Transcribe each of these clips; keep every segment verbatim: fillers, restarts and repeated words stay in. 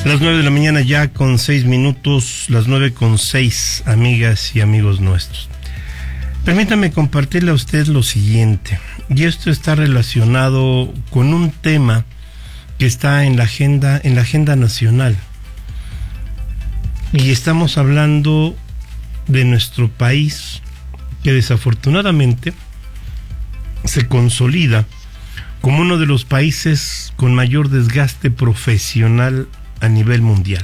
Las nueve de la mañana ya con seis minutos, las nueve con seis, amigas y amigos nuestros. Permítame compartirle a usted lo siguiente, y esto está relacionado con un tema que está en la agenda, en la agenda nacional. Y estamos hablando de nuestro país, que desafortunadamente se consolida como uno de los países con mayor desgaste profesional a nivel mundial.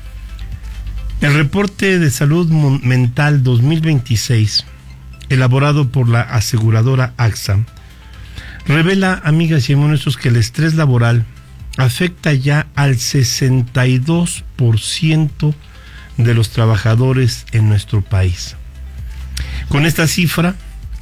El reporte de salud mental dos mil veintiséis, elaborado por la aseguradora A X A, revela, amigas y amigos nuestros, que el estrés laboral afecta ya al sesenta y dos por ciento de los trabajadores en nuestro país. Con esta cifra,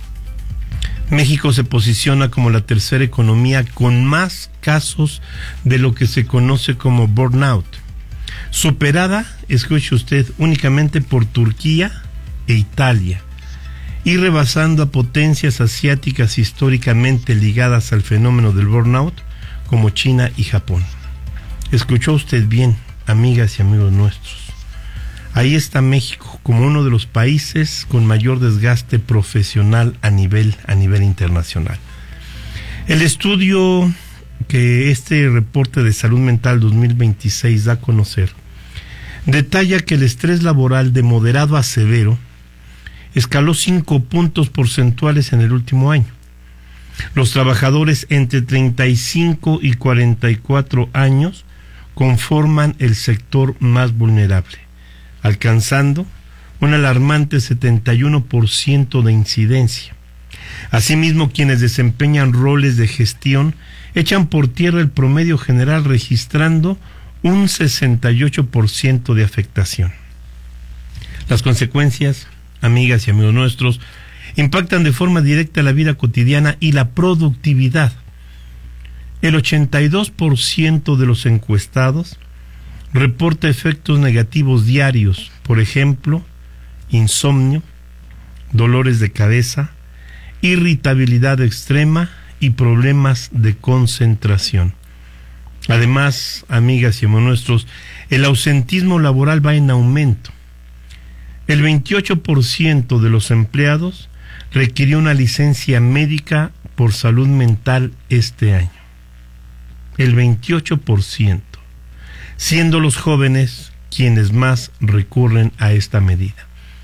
México se posiciona como la tercera economía con más casos de lo que se conoce como burnout, superada, escuche usted, únicamente por Turquía e Italia, y rebasando a potencias asiáticas históricamente ligadas al fenómeno del burnout, como China y Japón. Escuchó usted bien, amigas y amigos nuestros. Ahí está México como uno de los países con mayor desgaste profesional a nivel, a nivel internacional. El estudio que este reporte de salud mental dos mil veintiséis da a conocer detalla que el estrés laboral de moderado a severo escaló cinco puntos porcentuales en el último año. Los trabajadores entre treinta y cinco y cuarenta y cuatro años conforman el sector más vulnerable, alcanzando un alarmante setenta y uno por ciento de incidencia. Asimismo, quienes desempeñan roles de gestión echan por tierra el promedio general, registrando un sesenta y ocho por ciento de afectación. Las consecuencias, amigas y amigos nuestros, impactan de forma directa la vida cotidiana y la productividad. El ochenta y dos por ciento de los encuestados reporta efectos negativos diarios, por ejemplo, insomnio, dolores de cabeza, irritabilidad extrema y problemas de concentración. Además, amigas y amigos nuestros, el ausentismo laboral va en aumento. El veintiocho por ciento de los empleados requirió una licencia médica por salud mental este año. El veintiocho por ciento, siendo los jóvenes quienes más recurren a esta medida.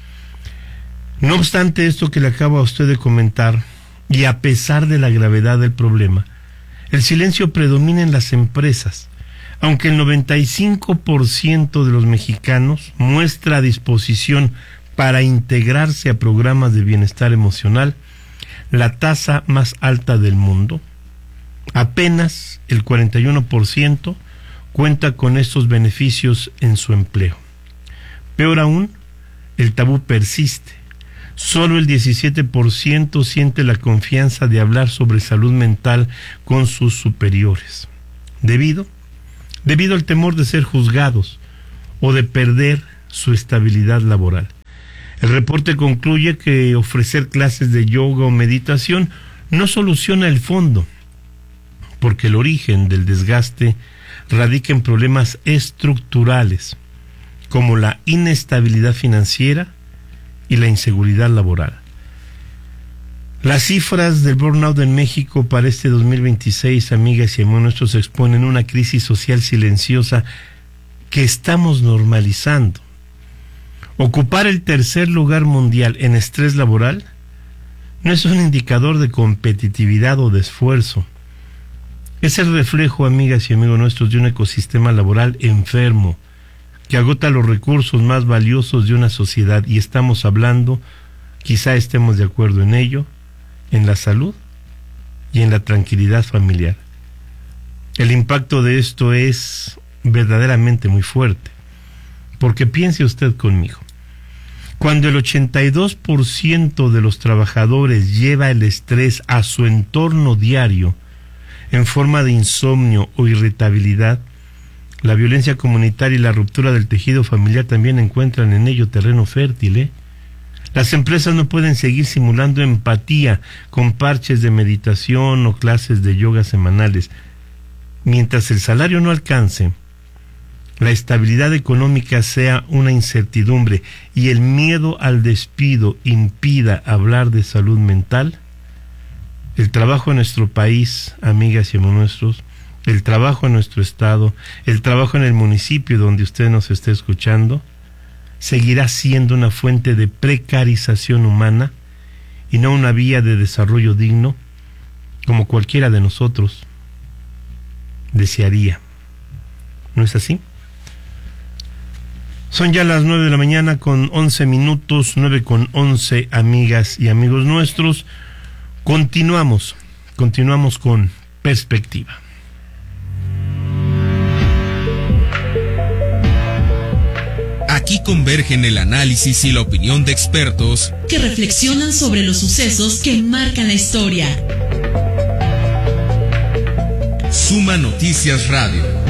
No obstante esto que le acabo a usted de comentar, y a pesar de la gravedad del problema, el silencio predomina en las empresas, aunque el noventa y cinco por ciento de los mexicanos muestra disposición para integrarse a programas de bienestar emocional, la tasa más alta del mundo. Apenas el cuarenta y uno por ciento cuenta con estos beneficios en su empleo. Peor aún, el tabú persiste. Solo el diecisiete por ciento siente la confianza de hablar sobre salud mental con sus superiores, debido, debido al temor de ser juzgados o de perder su estabilidad laboral. El reporte concluye que ofrecer clases de yoga o meditación no soluciona el fondo, porque el origen del desgaste radica en problemas estructurales, como la inestabilidad financiera y la inseguridad laboral. Las cifras del burnout en México para este dos mil veintiséis, amigas y amigos nuestros, exponen una crisis social silenciosa que estamos normalizando. Ocupar el tercer lugar mundial en estrés laboral no es un indicador de competitividad o de esfuerzo. Es el reflejo, amigas y amigos nuestros, de un ecosistema laboral enfermo que agota los recursos más valiosos de una sociedad, y estamos hablando, quizá estemos de acuerdo en ello, en la salud y en la tranquilidad familiar. El impacto de esto es verdaderamente muy fuerte, porque piense usted conmigo, cuando el ochenta y dos por ciento de los trabajadores lleva el estrés a su entorno diario en forma de insomnio o irritabilidad, la violencia comunitaria y la ruptura del tejido familiar también encuentran en ello terreno fértil, ¿eh? Las empresas no pueden seguir simulando empatía con parches de meditación o clases de yoga semanales. Mientras el salario no alcance la estabilidad económica sea una incertidumbre y el miedo al despido impida hablar de salud mental, el trabajo en nuestro país, amigas y amigos nuestros, el trabajo en nuestro estado, el trabajo en el municipio donde usted nos esté escuchando, seguirá siendo una fuente de precarización humana y no una vía de desarrollo digno como cualquiera de nosotros desearía. ¿No es así? Son ya las nueve de la mañana con once minutos, nueve con once, amigas y amigos nuestros. Continuamos, continuamos con Perspectiva. Aquí convergen el análisis y la opinión de expertos que reflexionan sobre los sucesos que marcan la historia. Suma Noticias Radio.